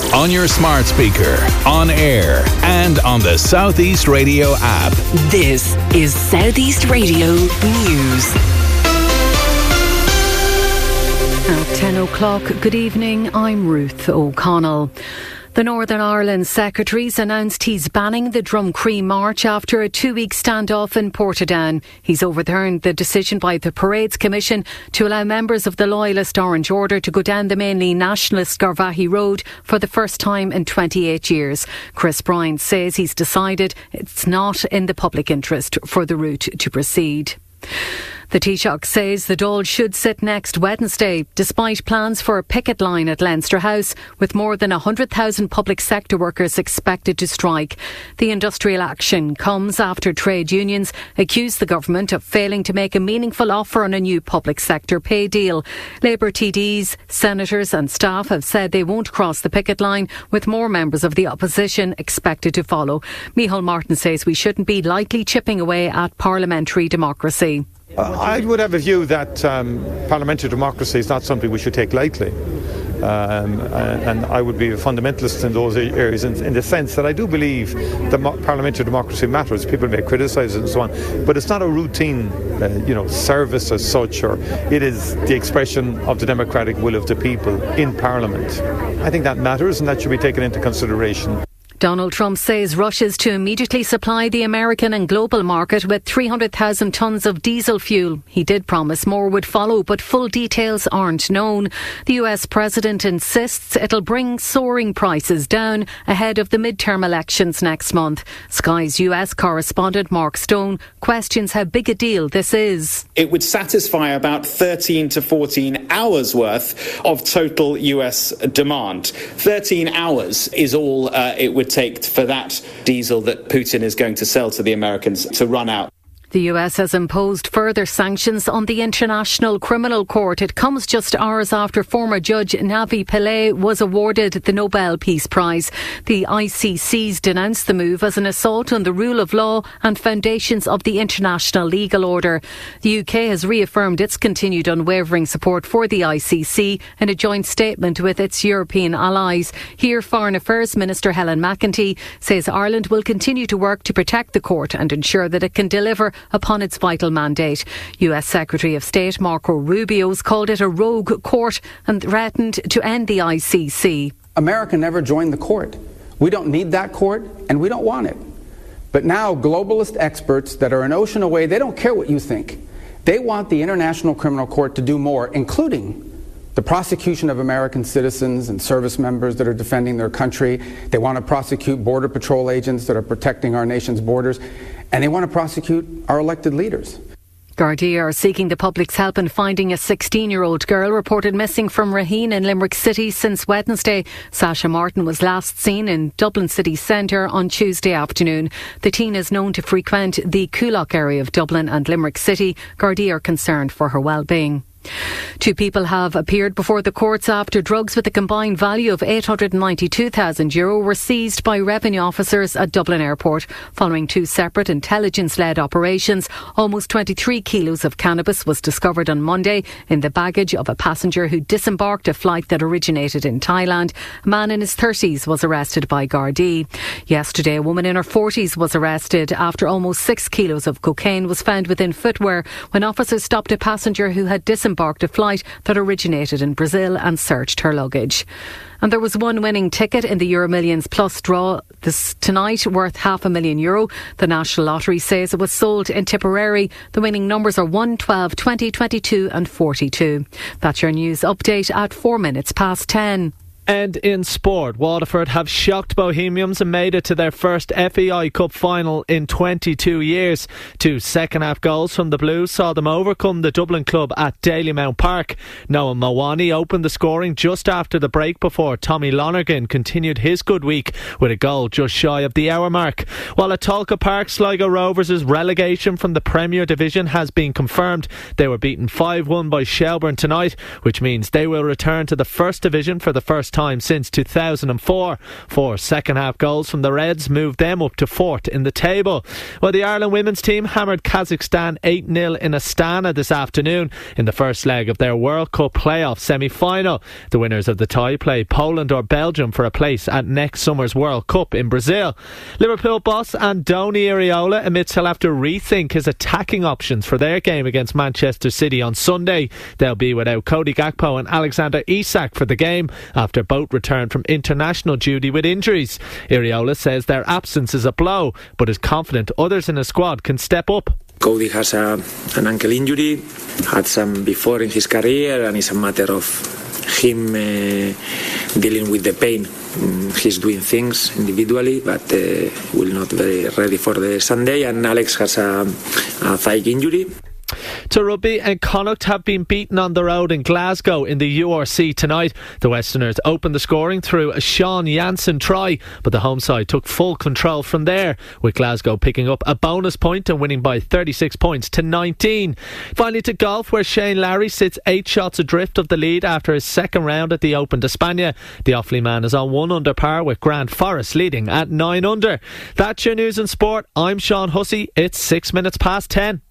on your smart speaker, on air, and on the Southeast Radio app. This is Southeast Radio News. At 10 o'clock, good evening, I'm Ruth O'Connell. The Northern Ireland Secretary's announced he's banning the Drumcree March after a 2-week standoff in Portadown. He's overturned the decision by the Parades Commission to allow members of the Loyalist Orange Order to go down the mainly nationalist Garvaghey Road for the first time in 28 years. Chris Bryant says he's decided it's not in the public interest for the route to proceed. The Taoiseach says the Dáil should sit next Wednesday, despite plans for a picket line at Leinster House, with more than 100,000 public sector workers expected to strike. The industrial action comes after trade unions accuse the government of failing to make a meaningful offer on a new public sector pay deal. Labour TDs, senators and staff have said they won't cross the picket line, with more members of the opposition expected to follow. Micheál Martin says we shouldn't be lightly chipping away at parliamentary democracy. I would have a view that parliamentary democracy is not something we should take lightly. And I would be a fundamentalist in those areas in the sense that I do believe that parliamentary democracy matters. People may criticise it and so on, but it's not a routine service as such, or it is the expression of the democratic will of the people in Parliament. I think that matters, and that should be taken into consideration. Donald Trump says Russia's to immediately supply the American and global market with 300,000 tonnes of diesel fuel. He did promise more would follow, but full details aren't known. The US president insists it'll bring soaring prices down ahead of the midterm elections next month. Sky's US correspondent Mark Stone questions how big a deal this is. It would satisfy about 13 to 14 hours worth of total US demand. 13 hours is all it would take for that diesel that Putin is going to sell to the Americans to run out. The US has imposed further sanctions on the International Criminal Court. It comes just hours after former Judge Navi Pillay was awarded the Nobel Peace Prize. The ICC's denounced the move as an assault on the rule of law and foundations of the international legal order. The UK has reaffirmed its continued unwavering support for the ICC in a joint statement with its European allies. Here, Foreign Affairs Minister Helen McEntee says Ireland will continue to work to protect the court and ensure that it can deliver upon its vital mandate. US Secretary of State Marco Rubio's called it a rogue court and threatened to end the ICC. America never joined the court. We don't need that court, and we don't want it. But now globalist experts that are an ocean away, they don't care what you think. They want the International Criminal Court to do more, including the prosecution of American citizens and service members that are defending their country. They want to prosecute Border Patrol agents that are protecting our nation's borders. And they want to prosecute our elected leaders. Gardaí are seeking the public's help in finding a 16-year-old girl reported missing from Raheen in Limerick City since Wednesday. Sasha Martin was last seen in Dublin city centre on Tuesday afternoon. The teen is known to frequent the Coolock area of Dublin and Limerick City. Gardaí are concerned for her well-being. 2 people have appeared before the courts after drugs with a combined value of €892,000 were seized by revenue officers at Dublin Airport. Following 2 separate intelligence-led operations, almost 23 kilos of cannabis was discovered on Monday in the baggage of a passenger who disembarked a flight that originated in Thailand. A man in his 30s was arrested by Gardaí. Yesterday, a woman in her 40s was arrested after almost 6 kilos of cocaine was found within footwear when officers stopped a passenger who had disembarked a flight that originated in Brazil and searched her luggage. And there was one winning ticket in the Euro Millions Plus draw tonight worth €500,000. The National Lottery says it was sold in Tipperary. The winning numbers are 1, 12, 20, 22 and 42. That's your news update at 4 minutes past 10. And in sport, Waterford have shocked Bohemians and made it to their first FAI Cup final in 22 years. 2 second-half goals from the Blues saw them overcome the Dublin club at Dalymount Park. Noah Mawani opened the scoring just after the break before Tommy Lonergan continued his good week with a goal just shy of the hour mark. While at Tolka Park, Sligo Rovers' relegation from the Premier Division has been confirmed. They were beaten 5-1 by Shelbourne tonight, which means they will return to the First Division for the first time since 2004. 4 second-half goals from the Reds moved them up to 4th in the table. Well, the Ireland women's team hammered Kazakhstan 8-0 in Astana this afternoon in the first leg of their World Cup playoff semi-final. The winners of the tie play Poland or Belgium for a place at next summer's World Cup in Brazil. Liverpool boss Andoni Iraola admits he'll have to rethink his attacking options for their game against Manchester City on Sunday. They'll be without Cody Gakpo and Alexander Isak for the game after both returned from international duty with injuries. Iraola says their absence is a blow, but is confident others in the squad can step up. Cody has an ankle injury, had some before in his career, and it's a matter of him dealing with the pain. He's doing things individually, but will not be ready for the Sunday. And Alex has a thigh injury. To rugby, and Connacht have been beaten on the road in Glasgow in the URC tonight. The Westerners opened the scoring through a Sean Jansen try, but the home side took full control from there, with Glasgow picking up a bonus point and winning by 36 points to 19. Finally to golf, where Shane Lowry sits 8 shots adrift of the lead after his second round at the Open d'Espagne. The Offaly man is on 1 under par, with Grant Forrest leading at 9 under. That's your news and sport. I'm Sean Hussey. It's 6 minutes past 10.